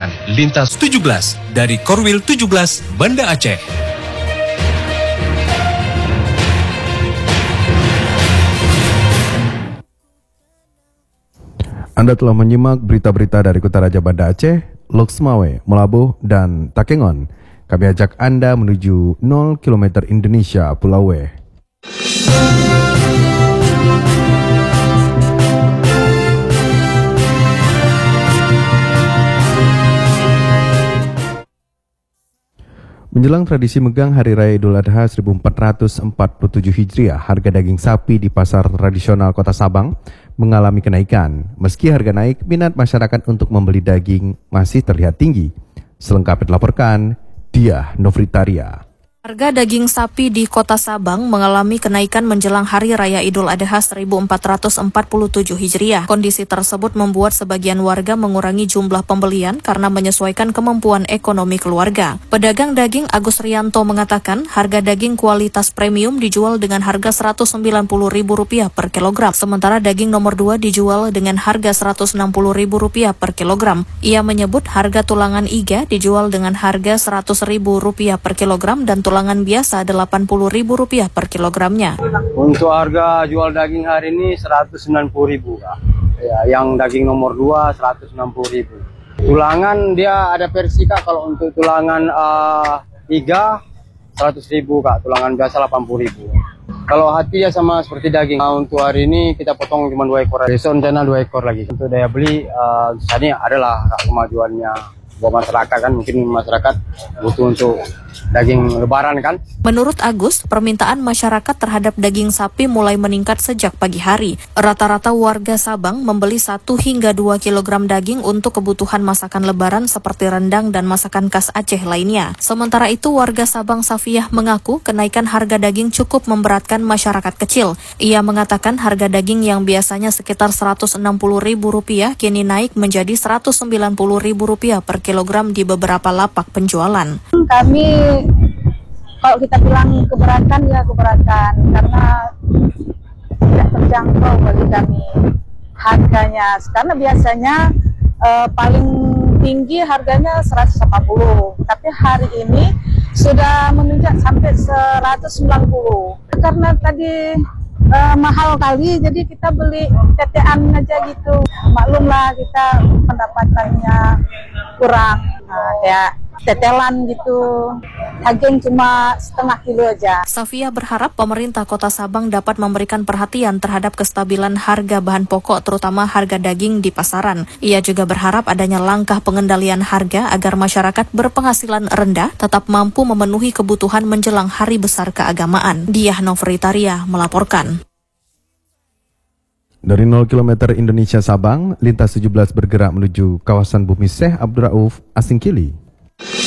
lintas 17 dari Korwil 17 Banda Aceh. Anda telah menyimak berita-berita dari Kota Raja Banda Aceh, Loksmawe, Melabuh, dan Takengon. Kami ajak Anda menuju 0 km Indonesia, Pulau W. Menjelang tradisi megang Hari Raya Idul Adha 1447 Hijriah, harga daging sapi di pasar tradisional Kota Sabang mengalami kenaikan. Meski harga naik, minat masyarakat untuk membeli daging masih terlihat tinggi. Selengkapnya dilaporkan Diah Novritaria. Harga daging sapi di Kota Sabang mengalami kenaikan menjelang Hari Raya Idul Adha 1447 Hijriah. Kondisi tersebut membuat sebagian warga mengurangi jumlah pembelian karena menyesuaikan kemampuan ekonomi keluarga. Pedagang daging Agus Rianto mengatakan harga daging kualitas premium dijual dengan harga Rp190.000 per kilogram, sementara daging nomor 2 dijual dengan harga Rp160.000 per kilogram. Ia menyebut harga tulangan iga dijual dengan harga Rp100.000 per kilogram dan tulangan biasa Rp80.000 per kilogramnya. Untuk harga jual daging hari ini Rp190.000. Ya, yang daging nomor 2 Rp160.000. Tulangan dia ada versi Kak, kalau untuk tulangan iga Rp100.000 Kak, tulangan biasa Rp80.000. Kalau hati ya sama seperti daging. Untuk hari ini kita potong cuma 2 ekor. Besok rencana 2 ekor lagi. Untuk daya beli ini adalah kemajuannya. Buat masyarakat kan, mungkin masyarakat butuh untuk daging lebaran kan. Menurut Agus, permintaan masyarakat terhadap daging sapi mulai meningkat sejak pagi hari. Rata-rata warga Sabang membeli 1 hingga 2 kg daging untuk kebutuhan masakan lebaran seperti rendang dan masakan khas Aceh lainnya. Sementara itu, warga Sabang Safiah mengaku kenaikan harga daging cukup memberatkan masyarakat kecil. Ia mengatakan harga daging yang biasanya sekitar Rp160.000 kini naik menjadi Rp190.000 per kilogram di beberapa lapak penjualan. Kami kalau kita bilang keberatan ya keberatan karena tidak terjangkau bagi kami harganya, karena biasanya paling tinggi harganya 180, tapi hari ini sudah menunjuk sampai 190 karena tadi mahal kali, jadi kita beli tetean aja gitu. Maklumlah kita pendapatannya kurang, ya tetelan gitu, daging cuma setengah kilo aja. Safia berharap pemerintah Kota Sabang dapat memberikan perhatian terhadap kestabilan harga bahan pokok, terutama harga daging di pasaran. Ia juga berharap adanya langkah pengendalian harga agar masyarakat berpenghasilan rendah tetap mampu memenuhi kebutuhan menjelang hari besar keagamaan. Diah Novritaria melaporkan. Dari 0 km Indonesia Sabang, lintas 17 bergerak menuju kawasan Bumi Syekh Abdul Rauf Asingkili.